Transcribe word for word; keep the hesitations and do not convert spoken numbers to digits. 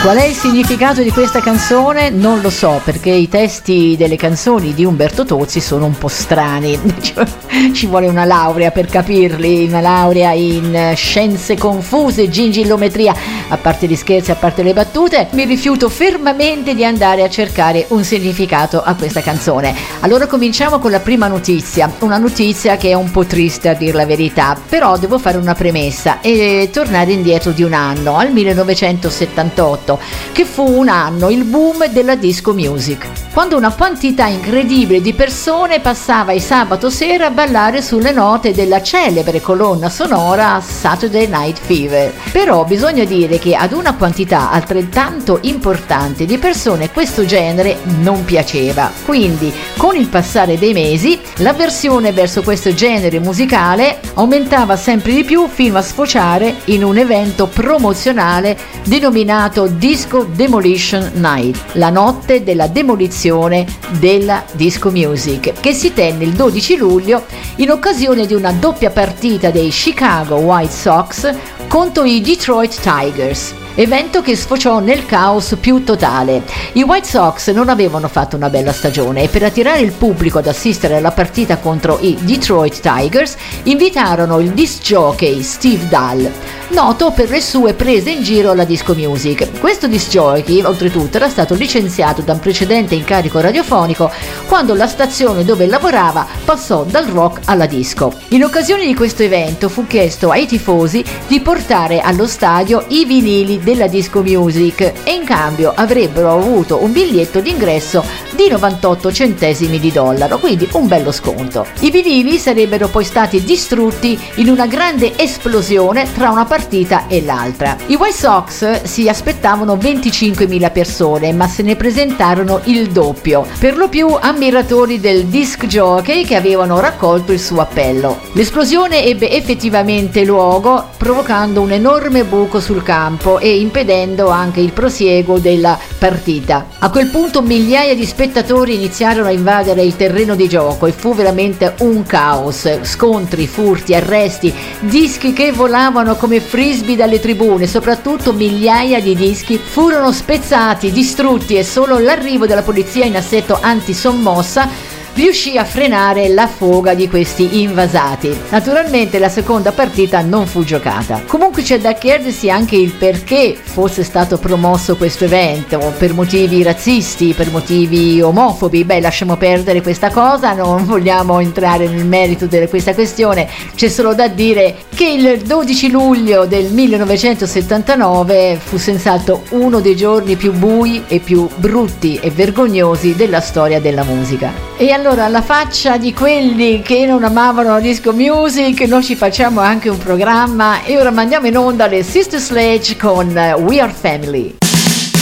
Qual è il significato di questa canzone? Non lo so, perché i testi delle canzoni di Umberto Tozzi sono un po' strani, ci vuole una laurea per capirli, una laurea in scienze confuse, gingillometria. A parte gli scherzi, a parte le battute, mi rifiuto fermamente di andare a cercare un significato a questa canzone. Allora cominciamo con la prima notizia, una notizia che è un po' triste a dir la verità, però devo fare una premessa e tornare indietro di un anno, al millenovecentosettantotto, che fu un anno il boom della disco music, quando una quantità incredibile di persone passava il sabato sera a ballare sulle note della celebre colonna sonora Saturday Night Fever. Però bisogna dire che ad una quantità altrettanto importante di persone questo genere non piaceva, quindi con il passare dei mesi l'avversione verso questo genere musicale aumentava sempre di più fino a sfociare in un evento promozionale denominato Disco Demolition Night, la notte della demolizione della disco music, che si tenne il dodici luglio in occasione di una doppia partita dei Chicago White Sox contro i Detroit Tigers. Evento che sfociò nel caos più totale. I White Sox non avevano fatto una bella stagione e per attirare il pubblico ad assistere alla partita contro i Detroit Tigers invitarono il disc jockey Steve Dahl, noto per le sue prese in giro alla disco music. Questo disc jockey, oltretutto, era stato licenziato da un precedente incarico radiofonico quando la stazione dove lavorava passò dal rock alla disco. In occasione di questo evento fu chiesto ai tifosi di portare allo stadio i vinili della disco music e in cambio avrebbero avuto un biglietto d'ingresso di novantotto centesimi di dollaro, quindi un bello sconto. I vinili sarebbero poi stati distrutti in una grande esplosione tra una partita e l'altra. I White Sox si aspettavano venticinquemila persone, ma se ne presentarono il doppio, per lo più ammiratori del disc jockey che avevano raccolto il suo appello. L'esplosione ebbe effettivamente luogo, provocando un enorme buco sul campo e impedendo anche il prosieguo della partita. A quel punto migliaia di spettatori iniziarono a invadere il terreno di gioco e fu veramente un caos, scontri, furti, arresti, dischi che volavano come frisbee dalle tribune, soprattutto migliaia di dischi furono spezzati, distrutti e solo l'arrivo della polizia in assetto antisommossa riuscì a frenare la foga di questi invasati. Naturalmente la seconda partita non fu giocata. Comunque c'è da chiedersi anche il perché fosse stato promosso questo evento, per motivi razzisti, per motivi omofobi. Beh, lasciamo perdere questa cosa, non vogliamo entrare nel merito di questa questione, c'è solo da dire che il dodici luglio del millenovecentosettantanove fu senz'altro uno dei giorni più bui e più brutti e vergognosi della storia della musica. E allora, alla faccia di quelli che non amavano la disco music, noi ci facciamo anche un programma e ora mandiamo in onda le Sister Sledge con We Are Family.